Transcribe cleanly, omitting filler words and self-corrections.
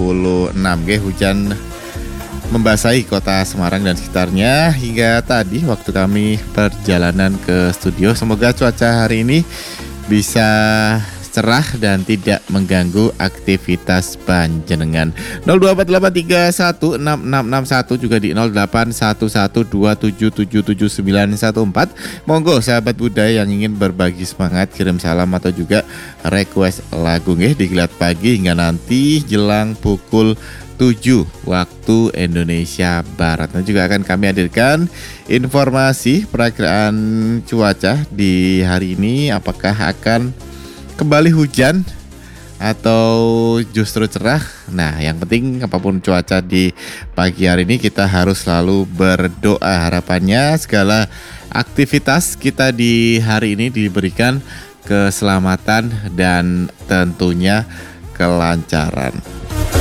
Hujan membasahi kota Semarang dan sekitarnya hingga tadi waktu kami perjalanan ke studio. Semoga cuaca hari ini bisa cerah dan tidak mengganggu aktivitas panjenengan. 0248316661 juga di 081127777914. Monggo sahabat budaya yang ingin berbagi semangat, kirim salam atau juga request lagu nggih di Gilat Pagi hingga nanti jelang pukul 7 waktu Indonesia Barat. Dan juga akan kami hadirkan informasi perakiraan cuaca di hari ini, apakah akan kembali hujan atau justru cerah. Nah, yang penting apapun cuaca di pagi hari ini kita harus selalu berdoa. Harapannya segala aktivitas kita di hari ini diberikan keselamatan dan tentunya kelancaran.